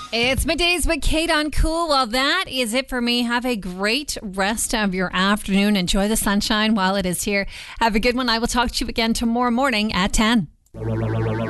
It's middays with Kate on Cool. Well, that is it for me. Have a great rest of your afternoon. Enjoy the sunshine while it is here. Have a good one. I will talk to you again tomorrow morning at 10.